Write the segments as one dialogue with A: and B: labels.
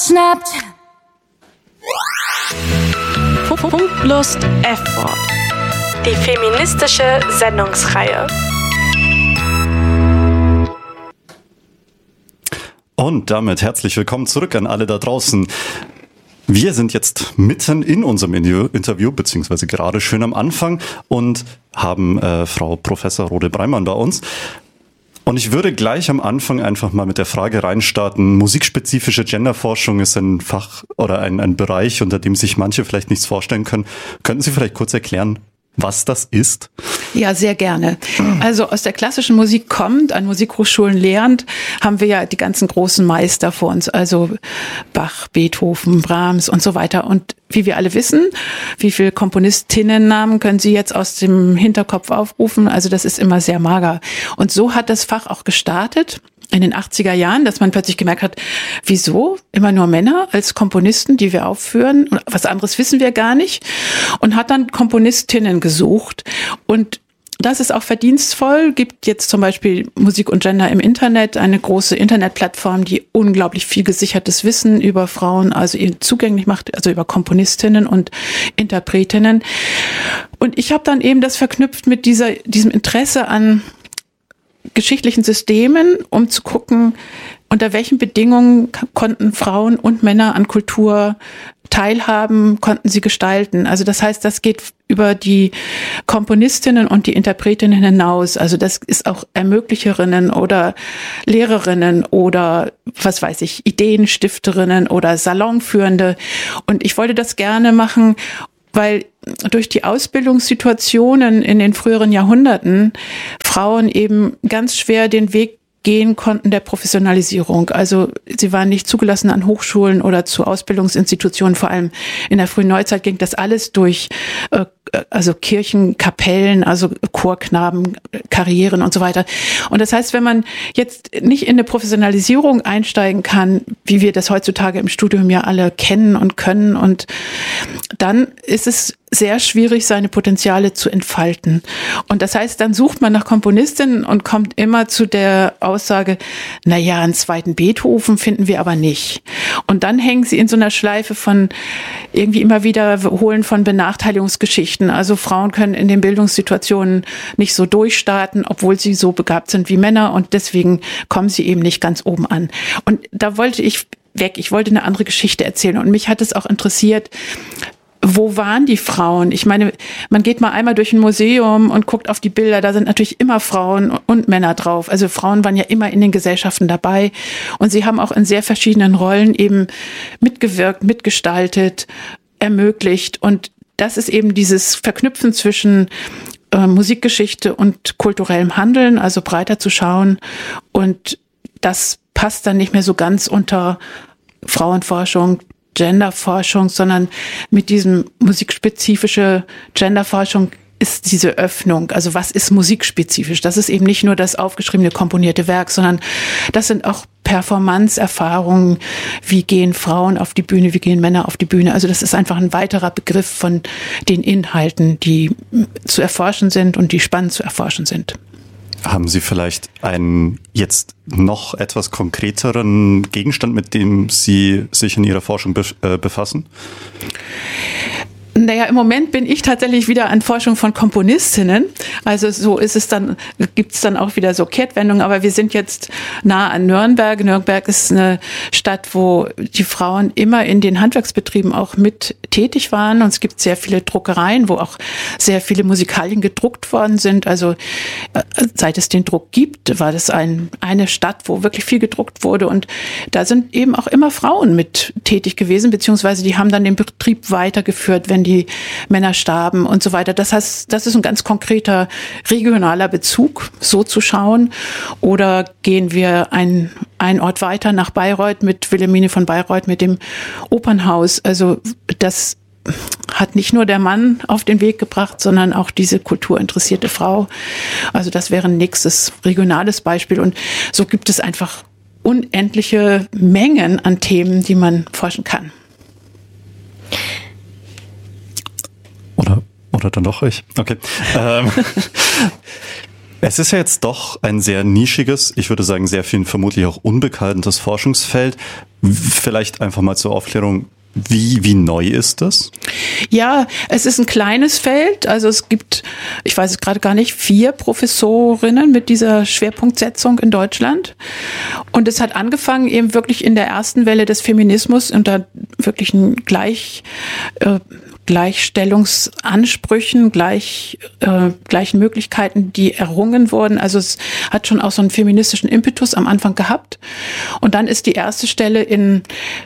A: Schnappt.
B: Punktlos F-Wort. Die feministische Sendungsreihe.
C: Und damit herzlich willkommen zurück an alle da draußen. Wir sind jetzt mitten in unserem Interview, beziehungsweise gerade schön am Anfang und haben Frau Professor Rode-Breimann bei uns. Und ich würde gleich am Anfang einfach mal mit der Frage reinstarten. Musikspezifische Genderforschung ist ein Fach oder ein Bereich, unter dem sich manche vielleicht nichts vorstellen können. Könnten Sie vielleicht kurz erklären, was das ist?
D: Ja, sehr gerne. Also aus der klassischen Musik kommt, an Musikhochschulen lehrend, haben wir ja die ganzen großen Meister vor uns, also Bach, Beethoven, Brahms und so weiter. Und wie wir alle wissen, wie viele Komponistinnennamen können Sie jetzt aus dem Hinterkopf aufrufen? Also das ist immer sehr mager. Und so hat das Fach auch gestartet in den 80er Jahren, dass man plötzlich gemerkt hat, wieso immer nur Männer als Komponisten, die wir aufführen? Und was anderes wissen wir gar nicht. Und hat dann Komponistinnen gesucht. Und das ist auch verdienstvoll, gibt jetzt zum Beispiel Musik und Gender im Internet, eine große Internetplattform, die unglaublich viel gesichertes Wissen über Frauen, also zugänglich macht, also über Komponistinnen und Interpretinnen. Und ich habe dann eben das verknüpft mit diesem Interesse an geschichtlichen Systemen, um zu gucken, unter welchen Bedingungen konnten Frauen und Männer an Kultur teilhaben, konnten sie gestalten. Also das heißt, das geht über die Komponistinnen und die Interpretinnen hinaus. Also das ist auch Ermöglicherinnen oder Lehrerinnen oder, was weiß ich, Ideenstifterinnen oder Salonführende. Und ich wollte das gerne machen, weil durch die Ausbildungssituationen in den früheren Jahrhunderten Frauen eben ganz schwer den Weg gehen konnten der Professionalisierung. Also sie waren nicht zugelassen an Hochschulen oder zu Ausbildungsinstitutionen. Vor allem in der frühen Neuzeit ging das alles durch also Kirchen, Kapellen, also Chorknaben, Karrieren und so weiter. Und das heißt, wenn man jetzt nicht in eine Professionalisierung einsteigen kann, wie wir das heutzutage im Studium ja alle kennen und können, und dann ist es sehr schwierig, seine Potenziale zu entfalten. Und das heißt, dann sucht man nach Komponistinnen und kommt immer zu der Aussage, na ja, einen zweiten Beethoven finden wir aber nicht. Und dann hängen sie in so einer Schleife von irgendwie immer wiederholen von Benachteiligungsgeschichten. Also Frauen können in den Bildungssituationen nicht so durchstarten, obwohl sie so begabt sind wie Männer, und deswegen kommen sie eben nicht ganz oben an. Und da wollte ich weg. Ich wollte eine andere Geschichte erzählen, und mich hat es auch interessiert, wo waren die Frauen? Ich meine, man geht mal einmal durch ein Museum und guckt auf die Bilder, da sind natürlich immer Frauen und Männer drauf. Also Frauen waren ja immer in den Gesellschaften dabei, und sie haben auch in sehr verschiedenen Rollen eben mitgewirkt, mitgestaltet, ermöglicht. Und das ist eben dieses Verknüpfen zwischen Musikgeschichte und kulturellem Handeln, also breiter zu schauen. Und das passt dann nicht mehr so ganz unter Frauenforschung, Genderforschung, sondern mit diesem musikspezifische Genderforschung ist diese Öffnung. Also was ist musikspezifisch? Das ist eben nicht nur das aufgeschriebene, komponierte Werk, sondern das sind auch Performance-Erfahrungen. Wie gehen Frauen auf die Bühne? Wie gehen Männer auf die Bühne? Also das ist einfach ein weiterer Begriff von den Inhalten, die zu erforschen sind und die spannend zu erforschen sind.
C: Haben Sie vielleicht einen jetzt noch etwas konkreteren Gegenstand, mit dem Sie sich in Ihrer Forschung befassen?
D: Naja, im Moment bin ich tatsächlich wieder an Forschung von Komponistinnen. Also so ist es dann, gibt es dann auch wieder so Kehrtwendungen. Aber wir sind jetzt nah an Nürnberg. Nürnberg ist eine Stadt, wo die Frauen immer in den Handwerksbetrieben auch mit tätig waren. Und es gibt sehr viele Druckereien, wo auch sehr viele Musikalien gedruckt worden sind. Also seit es den Druck gibt, war das eine Stadt, wo wirklich viel gedruckt wurde. Und da sind eben auch immer Frauen mit tätig gewesen, beziehungsweise die haben dann den Betrieb weitergeführt, wenn die Männer starben und so weiter. Das heißt, das ist ein ganz konkreter regionaler Bezug, so zu schauen. Oder gehen wir einen Ort weiter nach Bayreuth mit Wilhelmine von Bayreuth, mit dem Opernhaus. Also das hat nicht nur der Mann auf den Weg gebracht, sondern auch diese kulturinteressierte Frau. Also das wäre ein nächstes regionales Beispiel. Und so gibt es einfach unendliche Mengen an Themen, die man forschen kann.
C: Oder dann doch ich. Okay. Es ist ja jetzt doch ein sehr nischiges, ich würde sagen sehr vielen vermutlich auch unbekanntes Forschungsfeld. Vielleicht einfach mal zur Aufklärung, wie neu ist das?
D: Ja, es ist ein kleines Feld. Also es gibt, ich weiß es gerade gar nicht, 4 Professorinnen mit dieser Schwerpunktsetzung in Deutschland. Und es hat angefangen eben wirklich in der ersten Welle des Feminismus unter wirklichen Gleichstellungsansprüchen, gleichen Möglichkeiten, die errungen wurden. Also es hat schon auch so einen feministischen Impetus am Anfang gehabt. Und dann ist die erste Stelle in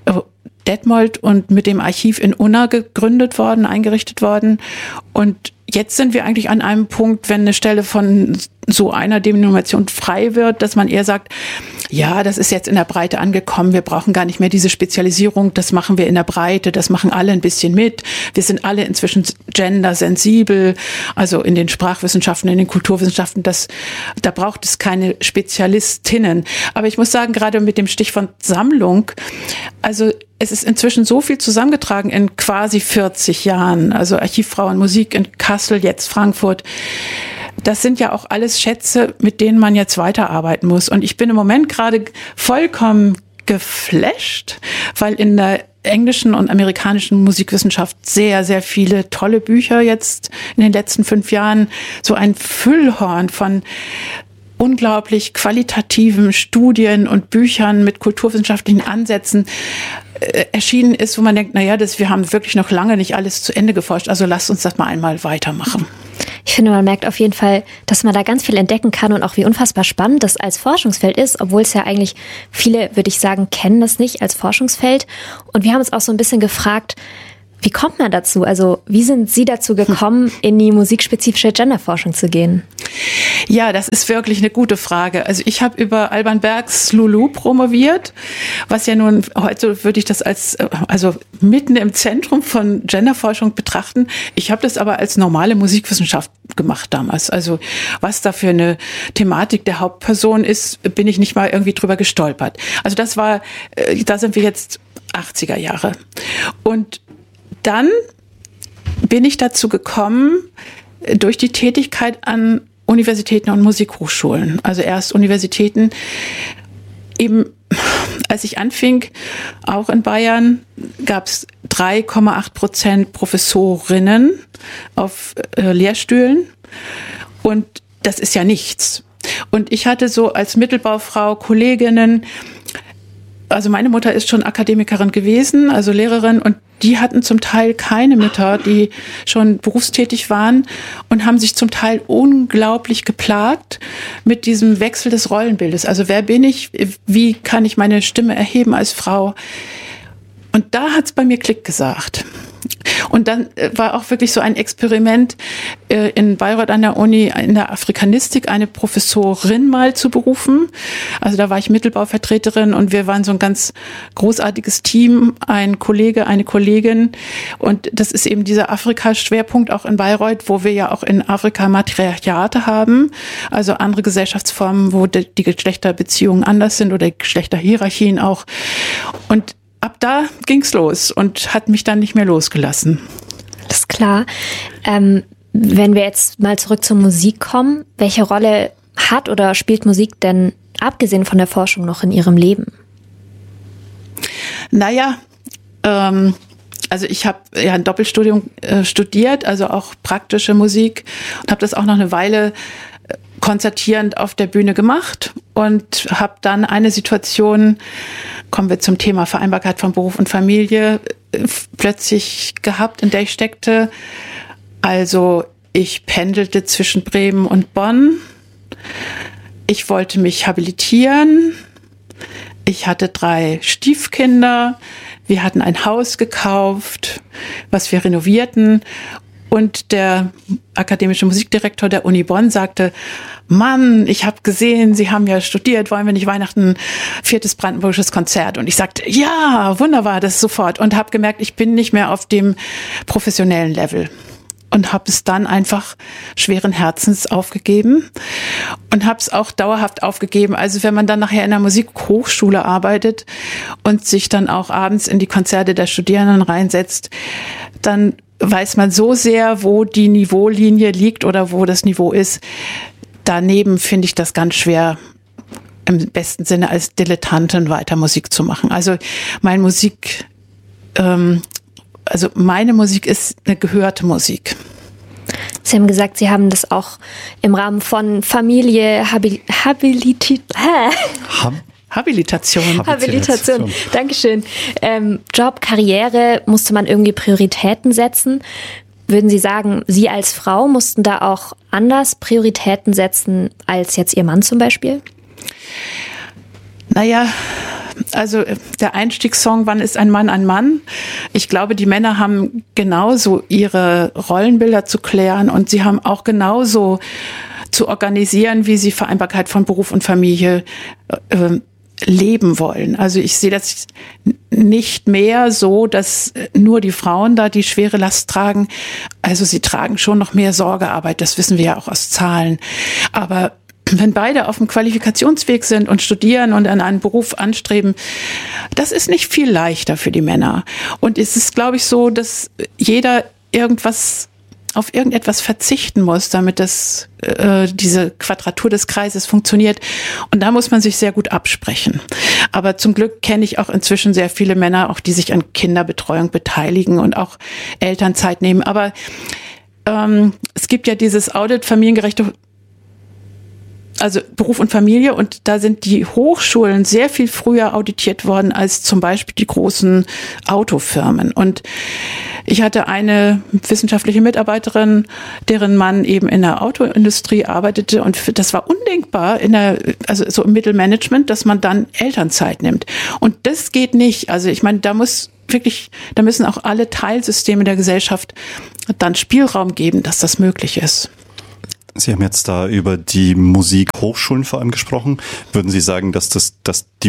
D: Detmold und mit dem Archiv in Unna eingerichtet worden. Und jetzt sind wir eigentlich an einem Punkt, wenn eine Stelle von so einer Denomination frei wird, dass man eher sagt, ja, das ist jetzt in der Breite angekommen, wir brauchen gar nicht mehr diese Spezialisierung, das machen wir in der Breite, das machen alle ein bisschen mit. Wir sind alle inzwischen gendersensibel, also in den Sprachwissenschaften, in den Kulturwissenschaften, da braucht es keine Spezialistinnen. Aber ich muss sagen, gerade mit dem Stichwort Sammlung, also es ist inzwischen so viel zusammengetragen in quasi 40 Jahren, also Archivfrauenmusik in Kassel, jetzt Frankfurt. Das sind ja auch alles Schätze, mit denen man jetzt weiterarbeiten muss. Und ich bin im Moment gerade vollkommen geflasht, weil in der englischen und amerikanischen Musikwissenschaft sehr, sehr viele tolle Bücher jetzt in den letzten 5 Jahren, so ein Füllhorn von unglaublich qualitativen Studien und Büchern mit kulturwissenschaftlichen Ansätzen erschienen ist, wo man denkt, wir haben wirklich noch lange nicht alles zu Ende geforscht, also lasst uns das mal einmal weitermachen.
A: Ich finde, man merkt auf jeden Fall, dass man da ganz viel entdecken kann und auch wie unfassbar spannend das als Forschungsfeld ist, obwohl es ja eigentlich viele, würde ich sagen, kennen das nicht als Forschungsfeld. Und wir haben uns auch so ein bisschen gefragt, wie kommt man dazu? Also wie sind Sie dazu gekommen, in die musikspezifische Genderforschung zu gehen?
D: Ja, das ist wirklich eine gute Frage. Also ich habe über Alban Bergs Lulu promoviert, was ja nun, heute würde ich das also mitten im Zentrum von Genderforschung betrachten. Ich habe das aber als normale Musikwissenschaft gemacht damals. Also was da für eine Thematik der Hauptperson ist, bin ich nicht mal irgendwie drüber gestolpert. Also da sind wir jetzt 80er Jahre. Und dann bin ich dazu gekommen, durch die Tätigkeit an Universitäten und Musikhochschulen. Also erst Universitäten. Eben, als ich anfing, auch in Bayern, gab es 3,8% Professorinnen auf Lehrstühlen. Und das ist ja nichts. Und ich hatte so als Mittelbaufrau Kolleginnen, also meine Mutter ist schon Akademikerin gewesen, also Lehrerin, und die hatten zum Teil keine Mütter, die schon berufstätig waren und haben sich zum Teil unglaublich geplagt mit diesem Wechsel des Rollenbildes. Also wer bin ich? Wie kann ich meine Stimme erheben als Frau? Und da hat's bei mir Klick gesagt. Und dann war auch wirklich so ein Experiment in Bayreuth an der Uni in der Afrikanistik eine Professorin mal zu berufen. Also da war ich Mittelbauvertreterin und wir waren so ein ganz großartiges Team, ein Kollege, eine Kollegin. Und das ist eben dieser Afrika-Schwerpunkt auch in Bayreuth, wo wir ja auch in Afrika Matriarchate haben, also andere Gesellschaftsformen, wo die Geschlechterbeziehungen anders sind oder die Geschlechterhierarchien auch. Und ab da ging's los und hat mich dann nicht mehr losgelassen.
A: Alles klar. Wenn wir jetzt mal zurück zur Musik kommen, welche Rolle hat oder spielt Musik denn abgesehen von der Forschung noch in Ihrem Leben?
D: Also ich habe ja ein Doppelstudium studiert, also auch praktische Musik und habe das auch noch eine Weile konzertierend auf der Bühne gemacht und habe dann eine Situation, kommen wir zum Thema Vereinbarkeit von Beruf und Familie, plötzlich gehabt, in der ich steckte. Also ich pendelte zwischen Bremen und Bonn. Ich wollte mich habilitieren. Ich hatte 3 Stiefkinder. Wir hatten ein Haus gekauft, was wir renovierten. Und der akademische Musikdirektor der Uni Bonn sagte, Mann, ich habe gesehen, Sie haben ja studiert, wollen wir nicht Weihnachten 4. brandenburgisches Konzert? Und ich sagte, ja, wunderbar, das sofort. Und habe gemerkt, ich bin nicht mehr auf dem professionellen Level. Und habe es dann einfach schweren Herzens aufgegeben und habe es auch dauerhaft aufgegeben. Also wenn man dann nachher in der Musikhochschule arbeitet und sich dann auch abends in die Konzerte der Studierenden reinsetzt, dann weiß man so sehr, wo die Niveaulinie liegt oder wo das Niveau ist. daneben finde ich das ganz schwer, im besten Sinne als Dilettantin weiter Musik zu machen. Also meine Musik ist eine gehörte Musik.
A: Sie haben gesagt, Sie haben das auch im Rahmen von Familie, Habilitation. Dankeschön. Job, Karriere, musste man irgendwie Prioritäten setzen. Würden Sie sagen, Sie als Frau mussten da auch anders Prioritäten setzen als jetzt Ihr Mann zum Beispiel?
D: Naja, also der Einstiegssong, wann ist ein Mann ein Mann? Ich glaube, die Männer haben genauso ihre Rollenbilder zu klären und sie haben auch genauso zu organisieren, wie sie Vereinbarkeit von Beruf und Familie leben wollen. Also ich sehe das nicht mehr so, dass nur die Frauen da die schwere Last tragen. Also sie tragen schon noch mehr Sorgearbeit, das wissen wir ja auch aus Zahlen. Aber wenn beide auf dem Qualifikationsweg sind und studieren und an einen Beruf anstreben, das ist nicht viel leichter für die Männer. Und es ist, glaube ich, so, dass jeder auf irgendetwas verzichten muss, damit diese Quadratur des Kreises funktioniert. Und da muss man sich sehr gut absprechen. Aber zum Glück kenne ich auch inzwischen sehr viele Männer, auch die sich an Kinderbetreuung beteiligen und auch Elternzeit nehmen. Aber es gibt ja dieses Audit familiengerechte, also Beruf und Familie, und da sind die Hochschulen sehr viel früher auditiert worden als zum Beispiel die großen Autofirmen. Und ich hatte eine wissenschaftliche Mitarbeiterin, deren Mann eben in der Autoindustrie arbeitete, und das war undenkbar also so im Mittelmanagement, dass man dann Elternzeit nimmt. Und das geht nicht. Also ich meine, da müssen auch alle Teilsysteme der Gesellschaft dann Spielraum geben, dass das möglich ist.
C: Sie haben jetzt da über die Musikhochschulen vor allem gesprochen. Würden Sie sagen, dass die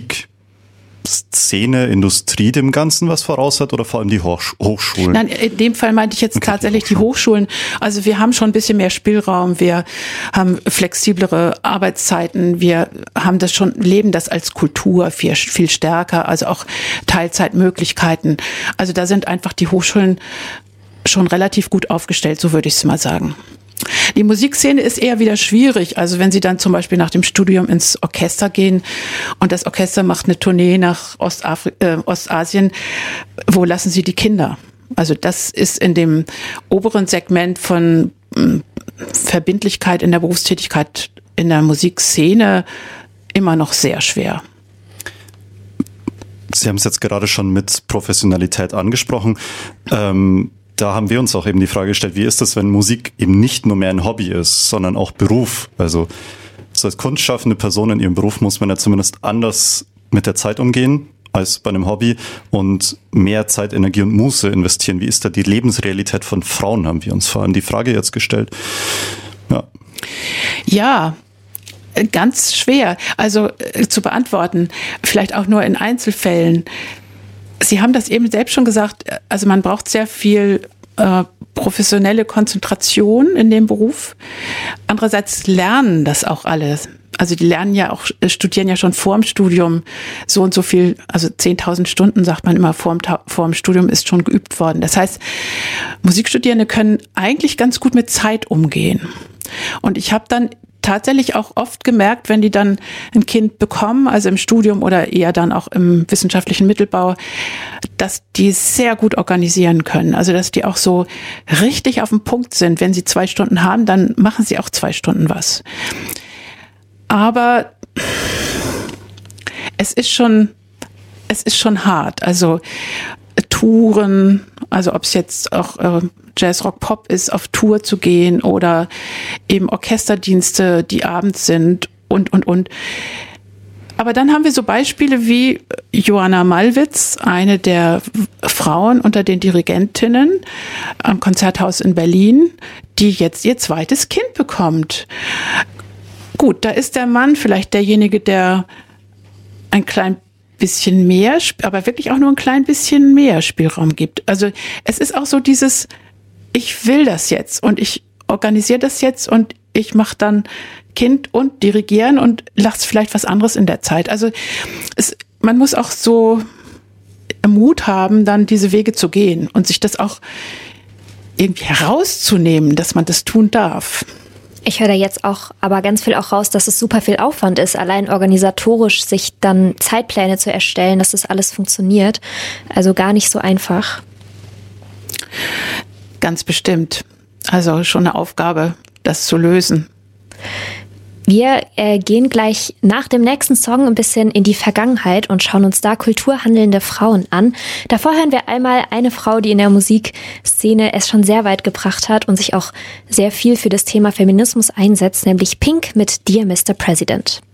C: Musikszene, Industrie dem Ganzen was voraus hat oder vor allem die Hochschulen?
D: Nein, in dem Fall meinte ich jetzt tatsächlich die Hochschulen. Also wir haben schon ein bisschen mehr Spielraum, wir haben flexiblere Arbeitszeiten, wir haben leben das als Kultur viel stärker, also auch Teilzeitmöglichkeiten. Also da sind einfach die Hochschulen schon relativ gut aufgestellt, so würde ich es mal sagen. Die Musikszene ist eher wieder schwierig. Also wenn Sie dann zum Beispiel nach dem Studium ins Orchester gehen und das Orchester macht eine Tournee nach Ostasien, wo lassen Sie die Kinder? Also das ist in dem oberen Segment von Verbindlichkeit in der Berufstätigkeit in der Musikszene immer noch sehr schwer.
C: Sie haben es jetzt gerade schon mit Professionalität angesprochen. Da haben wir uns auch eben die Frage gestellt, wie ist das, wenn Musik eben nicht nur mehr ein Hobby ist, sondern auch Beruf? Also so als kunstschaffende Person in ihrem Beruf muss man ja zumindest anders mit der Zeit umgehen als bei einem Hobby und mehr Zeit, Energie und Muße investieren. Wie ist da die Lebensrealität von Frauen, haben wir uns vor allem die Frage jetzt gestellt. Ja,
D: ganz schwer. Also zu beantworten, vielleicht auch nur in Einzelfällen. Sie haben das eben selbst schon gesagt, also man braucht sehr viel professionelle Konzentration in dem Beruf. Andererseits lernen das auch alle. Also die studieren ja schon vor dem Studium so und so viel, also 10.000 Stunden, sagt man immer, vor dem Studium ist schon geübt worden. Das heißt, Musikstudierende können eigentlich ganz gut mit Zeit umgehen. Und ich habe dann tatsächlich auch oft gemerkt, wenn die dann ein Kind bekommen, also im Studium oder eher dann auch im wissenschaftlichen Mittelbau, dass die sehr gut organisieren können. Also dass die auch so richtig auf dem Punkt sind. Wenn sie 2 Stunden haben, dann machen sie auch 2 Stunden was. Aber es ist schon hart. Also Touren, also ob es jetzt auch Jazz, Rock, Pop ist, auf Tour zu gehen oder eben Orchesterdienste, die abends sind und. Aber dann haben wir so Beispiele wie Joanna Malwitz, eine der Frauen unter den Dirigentinnen am Konzerthaus in Berlin, die jetzt ihr 2. Kind bekommt. Gut, da ist der Mann vielleicht derjenige, der ein klein bisschen mehr, aber wirklich auch nur ein klein bisschen mehr Spielraum gibt. Also es ist auch so dieses, ich will das jetzt und ich organisiere das jetzt und ich mache dann Kind und Dirigieren und lasse vielleicht was anderes in der Zeit. Also man muss auch so Mut haben, dann diese Wege zu gehen und sich das auch irgendwie herauszunehmen, dass man das tun darf.
A: Ich höre da jetzt auch aber ganz viel auch raus, dass es super viel Aufwand ist, allein organisatorisch sich dann Zeitpläne zu erstellen, dass das alles funktioniert. Also gar nicht so einfach.
D: Ganz bestimmt. Also schon eine Aufgabe, das zu lösen.
A: Wir gehen gleich nach dem nächsten Song ein bisschen in die Vergangenheit und schauen uns da kulturhandelnde Frauen an. Davor hören wir einmal eine Frau, die in der Musikszene es schon sehr weit gebracht hat und sich auch sehr viel für das Thema Feminismus einsetzt, nämlich Pink mit Dear Mr. President.